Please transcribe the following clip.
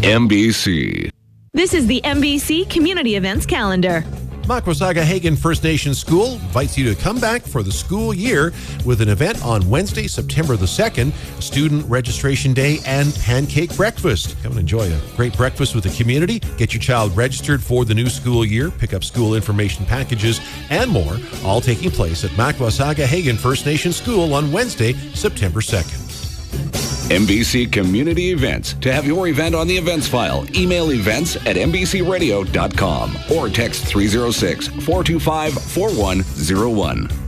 MBC. This is the MBC Community Events Calendar. Makwasaga-Hagan First Nation School invites you to come back for the school year with an event on Wednesday, September the 2nd, Student Registration Day and Pancake Breakfast. Come and enjoy a great breakfast with the community. Get your child registered for the new school year, pick up school information packages, and more, all taking place at Makwasaga-Hagan First Nation School on Wednesday, September 2nd. MBC Community Events. To have your event on the events file, email events@mbcradio.com or text 306-425-4101.